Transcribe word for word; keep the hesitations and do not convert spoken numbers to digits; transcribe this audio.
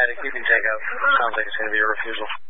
Atlantic, you can take out. Sounds like it's going to be a refusal.